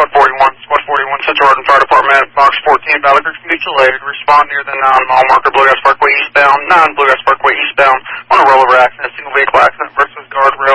Squad 41. Squad 41, Central Arden Fire Department, Box 14, Valley Creek Mutual Aid. Respond near the 9-mile marker, Bluegrass Parkway eastbound, 9 Bluegrass Parkway eastbound, on a rollover accident, single vehicle accident versus guardrail.